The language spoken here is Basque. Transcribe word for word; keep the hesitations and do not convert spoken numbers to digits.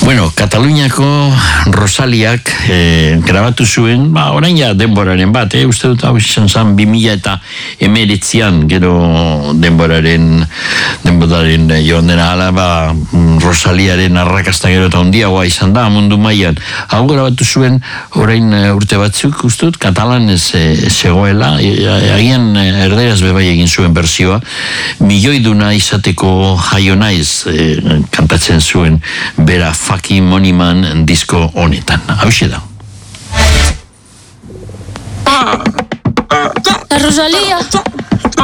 Bueno, Kataluniako Rosaliak eh, grabatu zuen, ba, orain ja denboraren bat, eh? Uste dut hau izan zan bi mila eta emeretzian gero denboraren denboraren joan dena ala, ba, Rosaliaren arrakasta gero eta handiagoa izan da mundu mailan. Hau grabatu zuen orain urte batzuk, uste dut katalan ez zegoela, agian erderaz bebai egin zuen bersioa, milioiduna izateko jaio naiz eh, kantatzen zuen bera Fucking Money Man disko honetan. Hauxe da. La Rosalía.